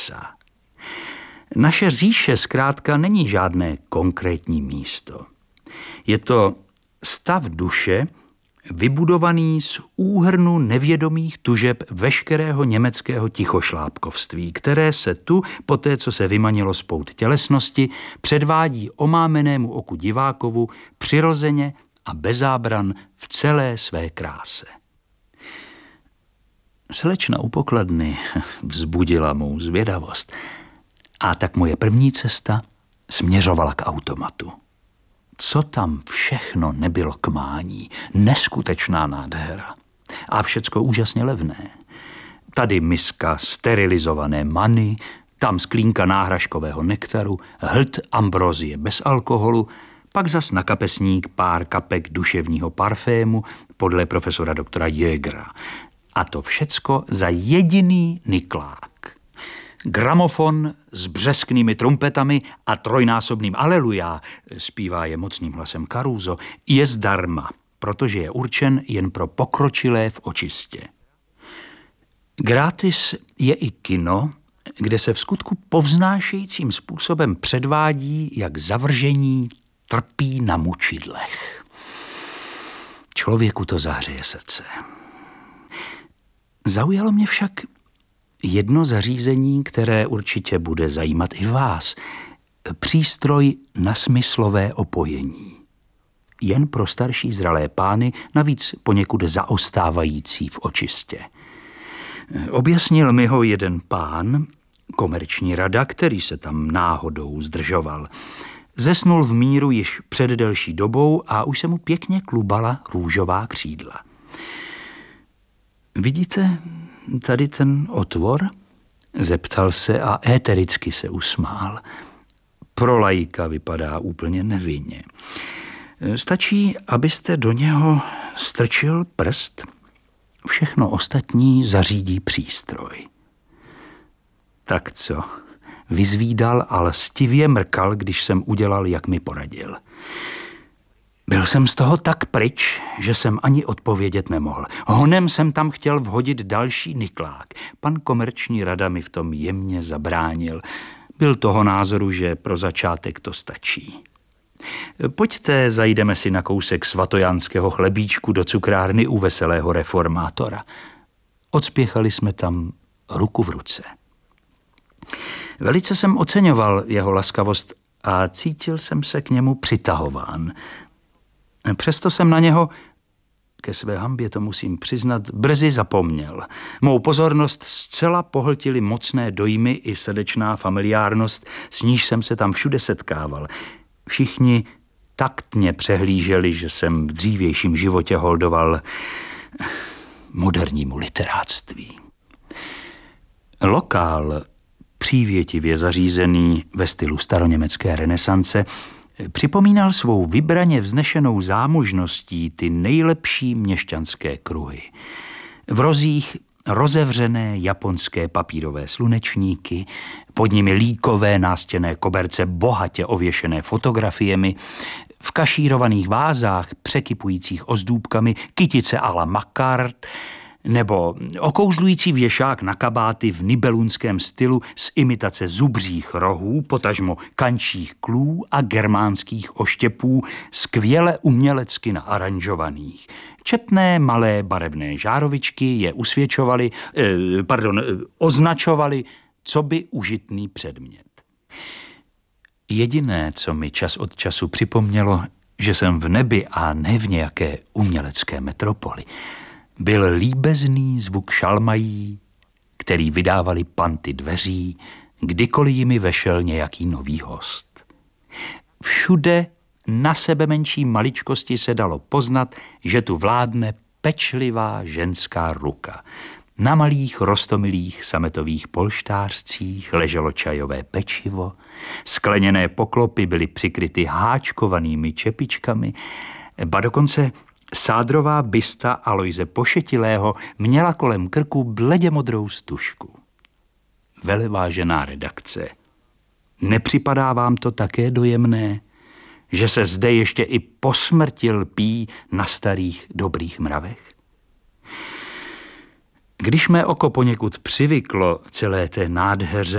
klesá. Naše říše zkrátka není žádné konkrétní místo. Je to stav duše, vybudovaný z úhrnu nevědomých tužeb veškerého německého tichošlápkovství, které se tu, poté co se vymanilo z pout tělesnosti, předvádí omámenému oku divákovu přirozeně a bez zábran v celé své kráse. Slečna u pokladny vzbudila mou zvědavost a tak moje první cesta směřovala k automatu. Co tam všechno nebylo k mání, neskutečná nádhera. A všecko úžasně levné. Tady miska sterilizované many, tam sklínka náhražkového nektaru, hlt ambrozie bez alkoholu, pak zas na kapesník pár kapek duševního parfému podle profesora doktora Jögera. A to všecko za jediný niklák. Gramofon s břesknými trumpetami a trojnásobným aleluja, zpívá je mocným hlasem Caruso, je zdarma, protože je určen jen pro pokročilé v očistě. Gratis je i kino, kde se v skutku povznášejícím způsobem předvádí, jak zavržení trpí na mučidlech. Člověku to zahřeje srdce. Zaujalo mě však jedno zařízení, které určitě bude zajímat i vás. Přístroj na smyslové opojení. Jen pro starší zralé pány, navíc poněkud zaostávající v očistě. Objasnil mi ho jeden pán, komerční rada, který se tam náhodou zdržoval. Zesnul v míru již před delší dobou a už se mu pěkně klubala růžová křídla. Vidíte tady ten otvor? Zeptal se a étericky se usmál. Pro laika vypadá úplně nevinně. Stačí, abyste do něho strčil prst. Všechno ostatní zařídí přístroj. Tak co? Vyzvídal a lstivě mrkal, když jsem udělal, jak mi poradil. Byl jsem z toho tak pryč, že jsem ani odpovědět nemohl. Honem jsem tam chtěl vhodit další niklák. Pan komerční rada mi v tom jemně zabránil. Byl toho názoru, že pro začátek to stačí. Pojďte, zajdeme si na kousek svatojánského chlebíčku do cukrárny u veselého reformátora. Odspěchali jsme tam ruku v ruce. Velice jsem oceňoval jeho laskavost a cítil jsem se k němu přitahován. Přesto jsem na něho, ke své hanbě to musím přiznat, brzy zapomněl. Mou pozornost zcela pohltily mocné dojmy i srdečná familiárnost, s níž jsem se tam všude setkával. Všichni taktně přehlíželi, že jsem v dřívějším životě holdoval modernímu literáctví. Lokál, přívětivě zařízený ve stylu staroněmecké renesance, připomínal svou vybraně vznešenou zámožností ty nejlepší měšťanské kruhy. V rozích rozevřené japonské papírové slunečníky, pod nimi líkové nástěnné koberce bohatě ověšené fotografiemi, v kašírovaných vázách překypujících ozdůbkami kytice à la Makart, nebo okouzlující věšák na kabáty v nibelunském stylu z imitace zubřích rohů, potažmo kančích klů a germánských oštěpů, skvěle umělecky naaranžovaných. Četné malé barevné žárovičky je označovaly, co by užitný předmět. Jediné, co mi čas od času připomnělo, že jsem v nebi a ne v nějaké umělecké metropoli, byl líbezný zvuk šalmají, který vydávali panty dveří, kdykoliv jimi vešel nějaký nový host. Všude na sebe menší maličkosti se dalo poznat, že tu vládne pečlivá ženská ruka. Na malých roztomilých sametových polštářcích leželo čajové pečivo, skleněné poklopy byly přikryty háčkovanými čepičkami, ba dokonce sádrová bysta Alojze Pošetilého měla kolem krku bledě modrou stužku. Velevážená redakce, nepřipadá vám to také dojemné, že se zde ještě i po smrti lpí na starých dobrých mravech? Když mé oko poněkud přivyklo celé té nádheře,